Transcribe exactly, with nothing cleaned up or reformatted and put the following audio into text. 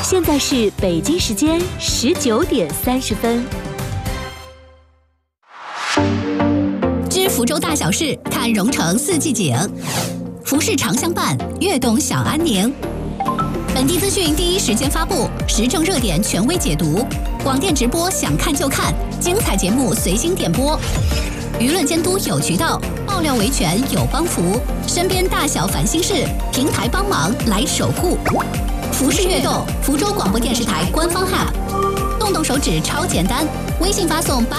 现在是北京时间十九点三十分。 知福州大小事，看蓉城四季景。服饰常相伴，悦动享安宁。本地资讯第一时间发布，时政热点权威解读。广电直播想看就看，精彩节目随心点播。舆论监督有渠道，爆料维权有帮扶。身边大小烦心事，平台帮忙来守护。服饰悦动，福州广播电视台官方 App， 动动手指超简单，微信发送八。